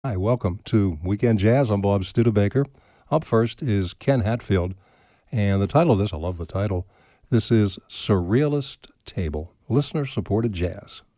Hi, welcome to Weekend Jazz. I'm Bob Studebaker. Up first is Ken Hatfield, and the title of this, I love the title, this is Surrealist Table, listener-supported jazz.